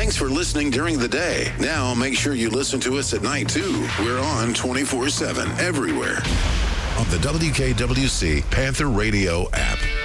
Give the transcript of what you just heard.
Thanks for listening during the day. Now make sure you listen to us at night, too. We're on 24/7 everywhere on the WKWC Panther Radio app.